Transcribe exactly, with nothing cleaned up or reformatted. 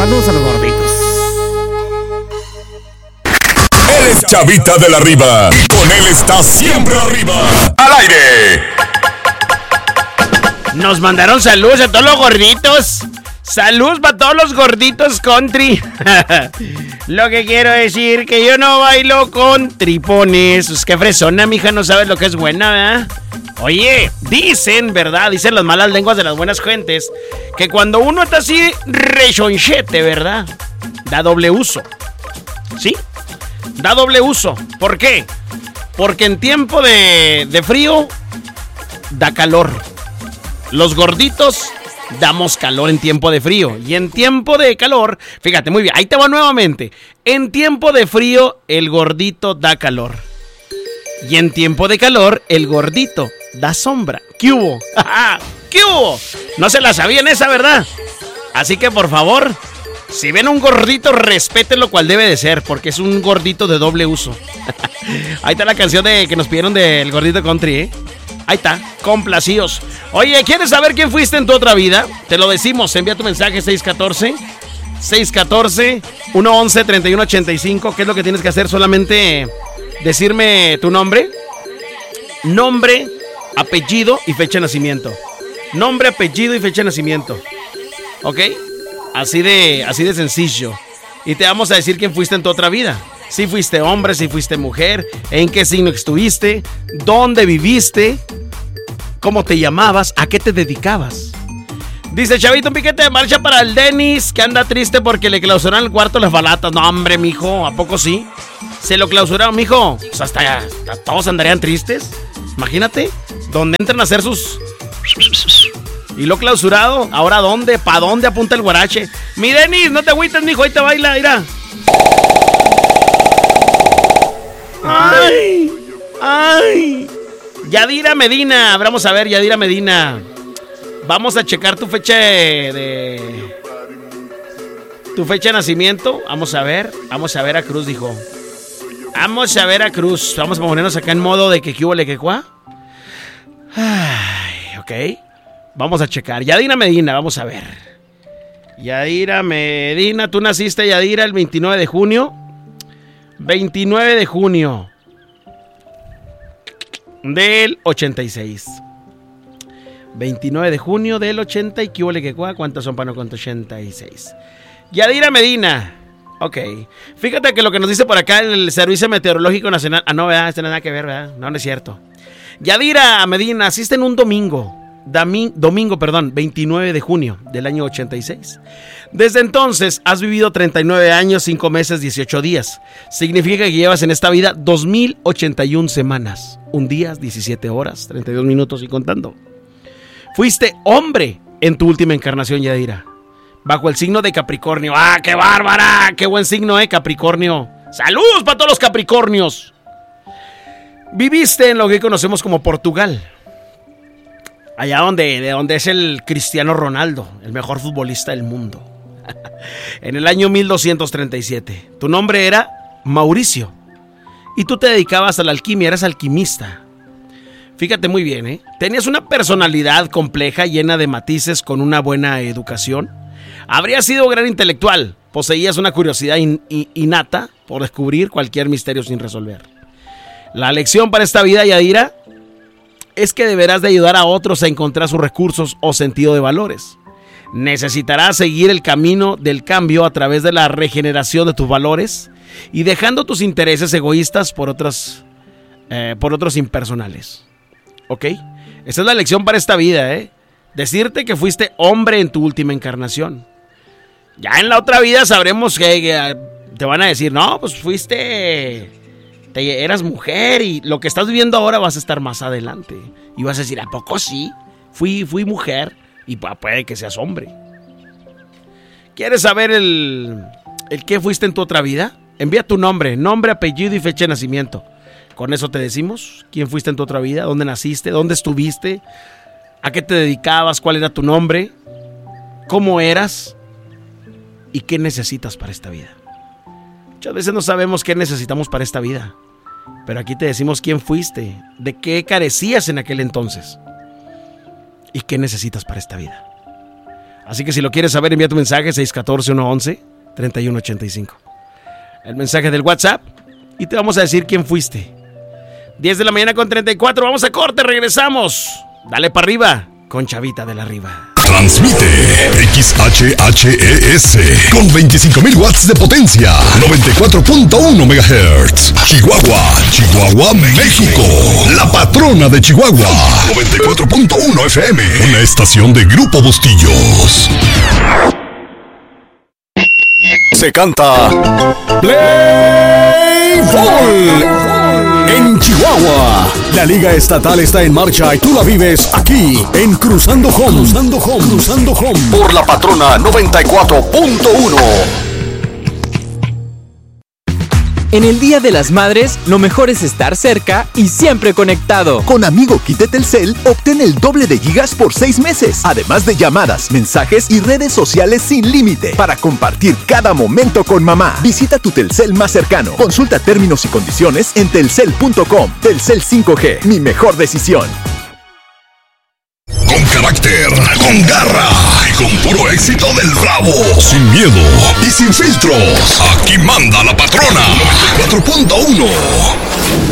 Saludos a los gorditos. Él es Chavita de la Riva. Y con él está siempre arriba. ¡Al aire! Nos mandaron saludos a todos los gorditos. Saludos para todos los gorditos country. Lo que quiero decir que yo no bailo con tripones. Es que fresona, mija, no sabes lo que es buena, ¿verdad? Oye, dicen, ¿verdad? Dicen las malas lenguas de las buenas gentes que cuando uno está así rechonchete, ¿verdad? Da doble uso. ¿Sí? Da doble uso. ¿Por qué? Porque en tiempo de, de frío da calor. Los gorditos damos calor en tiempo de frío. Y en tiempo de calor, fíjate, muy bien, ahí te va nuevamente. En tiempo de frío, el gordito da calor. Y en tiempo de calor, el gordito da sombra. ¿Qué hubo? ¿Qué hubo? No se la sabían esa, ¿verdad? Así que, por favor, si ven un gordito, respétenlo cual debe de ser, porque es un gordito de doble uso. Ahí está la canción de que nos pidieron del gordito country, ¿eh? Ahí está, complacidos. Oye, ¿quieres saber quién fuiste en tu otra vida? Te lo decimos, envía tu mensaje seis uno cuatro, seis uno cuatro, uno uno, tres uno ocho cinco. ¿Qué es lo que tienes que hacer? Solamente decirme tu nombre, nombre, apellido y fecha de nacimiento. Nombre, apellido y fecha de nacimiento. ¿Ok? Así de, así de sencillo. Y te vamos a decir quién fuiste en tu otra vida. Si fuiste hombre, si fuiste mujer, en qué signo estuviste, dónde viviste, cómo te llamabas, a qué te dedicabas. Dice Chavito, un piquete de marcha para el Denis, que anda triste porque le clausuraron el cuarto las balatas. No, hombre, mijo, ¿a poco sí? Se lo clausuraron, mijo. Pues hasta, hasta todos andarían tristes. Imagínate, donde entran a hacer sus... Y lo clausurado, ¿ahora dónde? ¿Pa' dónde apunta el guarache? Mi Denis, no te agüites, mijo, ahí te baila, mira. ¡Ay! ¡Ay! Yadira Medina, vamos a ver, Yadira Medina. Vamos a checar tu fecha de... Tu fecha de nacimiento. Vamos a ver, vamos a ver a Cruz, dijo. Vamos a ver a Cruz. Vamos a ponernos acá en modo de que qué hubo le que cuá. Ay, ok. Vamos a checar. Yadira Medina, vamos a ver. Yadira Medina, tú naciste, Yadira, el veintinueve de junio. veintinueve de junio del ochenta y seis. veintinueve de junio del ochenta y qué huele que cuá. ¿Cuántos son para no contar ochenta y seis? Yadira Medina. Ok. Fíjate que lo que nos dice por acá el Servicio Meteorológico Nacional. Ah, no, ¿verdad? Esto no tiene nada que ver, ¿verdad? No, no es cierto. Yadira Medina, naciste en un domingo. Dami- domingo, perdón, veintinueve de junio del año ochenta y seis. Desde entonces has vivido treinta y nueve años, cinco meses, dieciocho días. Significa que llevas en esta vida dos mil ochenta y una semanas, un día, diecisiete horas, treinta y dos minutos y contando. Fuiste hombre en tu última encarnación, Yadira, bajo el signo de Capricornio. ¡Ah, qué bárbara! ¡Qué buen signo, eh, Capricornio! ¡Saludos para todos los Capricornios! Viviste en lo que conocemos como Portugal. Allá donde, de donde es el Cristiano Ronaldo, el mejor futbolista del mundo. En el año mil doscientos treinta y siete. Tu nombre era Mauricio. Y tú te dedicabas a la alquimia, eras alquimista. Fíjate muy bien, ¿eh? Tenías una personalidad compleja, llena de matices, con una buena educación. Habrías sido gran intelectual. Poseías una curiosidad in, in, innata por descubrir cualquier misterio sin resolver. La lección para esta vida, Yadira, es que deberás de ayudar a otros a encontrar sus recursos o sentido de valores. Necesitarás seguir el camino del cambio a través de la regeneración de tus valores y dejando tus intereses egoístas por otros, eh, por otros impersonales. ¿Ok? Esa es la lección para esta vida, ¿eh? Decirte que fuiste hombre en tu última encarnación. Ya en la otra vida sabremos que, que te van a decir, no, pues fuiste... Te, eras mujer y lo que estás viviendo ahora vas a estar más adelante. Y vas a decir, ¿a poco sí? Fui, fui mujer y puede que seas hombre. ¿Quieres saber el, el qué fuiste en tu otra vida? Envía tu nombre, nombre, apellido y fecha de nacimiento. Con eso te decimos quién fuiste en tu otra vida, dónde naciste, dónde estuviste, a qué te dedicabas, cuál era tu nombre, cómo eras y qué necesitas para esta vida. Muchas veces no sabemos qué necesitamos para esta vida, pero aquí te decimos quién fuiste, de qué carecías en aquel entonces y qué necesitas para esta vida. Así que si lo quieres saber, envía tu mensaje seis uno cuatro, uno once, treinta y uno ochenta y cinco. El mensaje del WhatsApp y te vamos a decir quién fuiste. diez de la mañana con treinta y cuatro, vamos a corte, regresamos. Dale para arriba con Chavita de la Riva. Transmite X H H E S con veinticinco mil watts de potencia, noventa y cuatro punto uno megahertz. Chihuahua, Chihuahua, México. La patrona de Chihuahua. noventa y cuatro punto uno F M. Una estación de Grupo Bustillos. Se canta Play Ball. En Chihuahua, la Liga Estatal está en marcha y tú la vives aquí en Cruzando Home. Cruzando Home. Cruzando Home. Por la patrona noventa y cuatro punto uno. En el Día de las Madres, lo mejor es estar cerca y siempre conectado. Con Amigo Quite Telcel, obtén el doble de gigas por seis meses, además de llamadas, mensajes y redes sociales sin límite, para compartir cada momento con mamá. Visita tu Telcel más cercano. Consulta términos y condiciones en telcel punto com. Telcel cinco G, mi mejor decisión. Con carácter, con garra y con puro éxito del rabo. Sin miedo y sin filtros. Aquí manda la patrona noventa y cuatro punto uno.